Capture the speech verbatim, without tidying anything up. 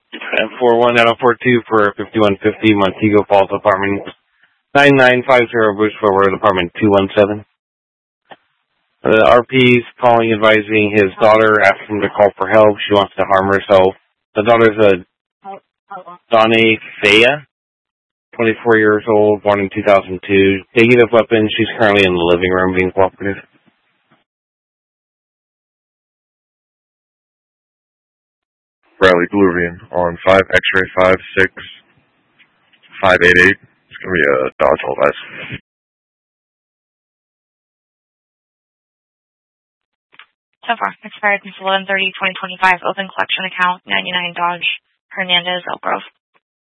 And four one nine four two for fifty-one fifty Montego Falls Apartment nine nine five zero Bushville Road, Apartment two one seven. The R P's calling, advising his daughter, asking him to call for help. She wants to harm herself. The daughter's a Donnie Faya, twenty-four years old, born in two thousand two. Negative weapon. She's currently in the living room being cooperative. Bradley Bluvian on five X-ray five six five eight eight. It's going to be a Dodge Advice. So far, expired since eleven thirty twenty twenty-five. Open collection account, ninety-nine Dodge Hernandez, Elk Grove.